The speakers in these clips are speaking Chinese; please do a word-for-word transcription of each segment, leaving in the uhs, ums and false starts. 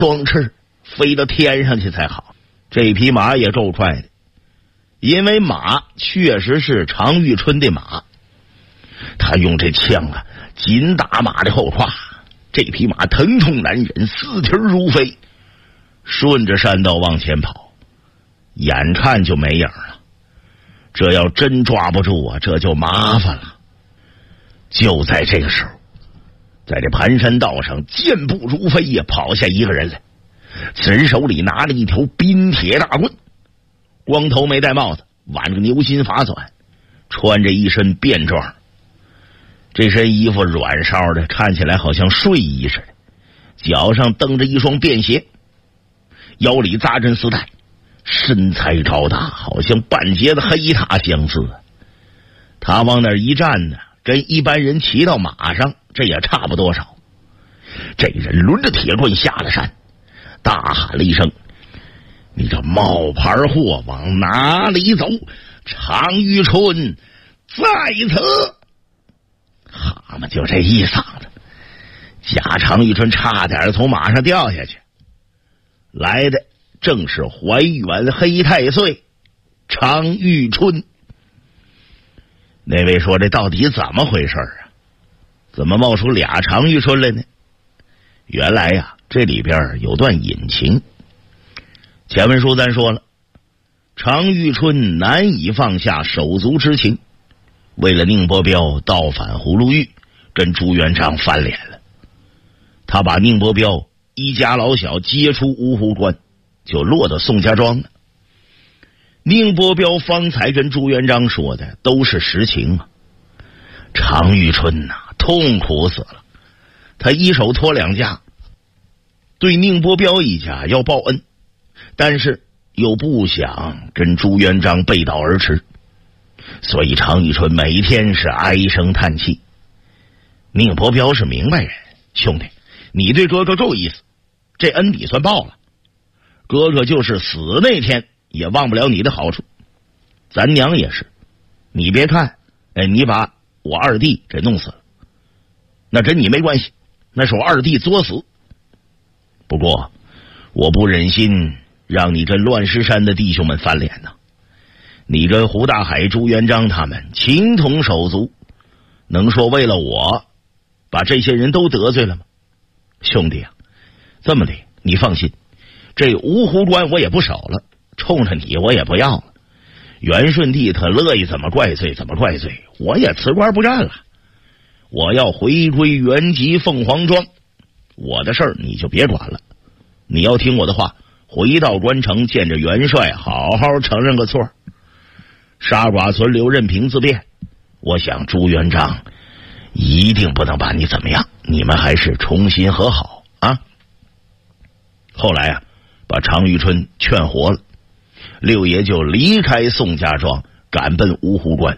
光翅飞到天上去才好。这匹马也够快的，因为马确实是常遇春的马，他用这枪啊紧打马的后胯，这匹马疼痛难忍，四蹄如飞，顺着山道往前跑，眼看就没影了。这要真抓不住啊，这就麻烦了。就在这个时候，在这盘山道上健步如飞呀，跑下一个人来，此人手里拿着一条冰铁大棍，光头没戴帽子，挽着牛心发短，穿着一身便装，这身衣服软烧的，看起来好像睡衣似的，脚上蹬着一双便鞋，腰里扎针丝带，身材高大，好像半截的黑塔相似。他往那儿一站呢，跟一般人骑到马上这也差不多少。这人抡着铁棍下了山，大喊了一声：“你这冒牌货往哪里走？常遇春在此！”蛤蟆就这一嗓子，贾常遇春差点从马上掉下去。来的正是怀远黑太岁常遇春。那位说：“这到底怎么回事啊？怎么冒出俩常遇春来呢？”原来呀，这里边有段隐情。前文书咱说了，常遇春难以放下手足之情，为了宁伯彪倒返葫芦峪，跟朱元璋翻脸了。他把宁伯彪一家老小接出芜湖关，就落到宋家庄了。宁伯彪方才跟朱元璋说的都是实情啊。常遇春呐、啊，痛苦死了。他一手托两家，对宁伯彪一家要报恩，但是又不想跟朱元璋背道而驰，所以常遇春每天是唉声叹气。宁伯彪是明白人，兄弟，你对哥哥够意思，这恩你算报了。哥哥就是死那天也忘不了你的好处。咱娘也是，你别看，哎，你把我二弟给弄死了，那跟你没关系，那是我二弟作死。不过我不忍心让你跟乱石山的弟兄们翻脸呐。你跟胡大海、朱元璋他们情同手足，能说为了我把这些人都得罪了吗？兄弟啊，这么的，你放心，这芜湖关我也不守了，冲着你我也不要了。元顺帝他乐意怎么怪罪怎么怪罪，我也辞官不干了。我要回归原籍凤凰庄，我的事儿你就别管了。你要听我的话，回到关城见着元帅，好好承认个错。杀剐存留，任凭自便。我想朱元璋一定不能把你怎么样，你们还是重新和好啊。后来啊，把常遇春劝活了，六爷就离开宋家庄，赶奔芜湖关。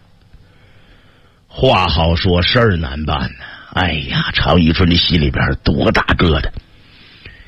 话好说，事儿难办呢。哎呀，常遇春的心里边多大疙瘩。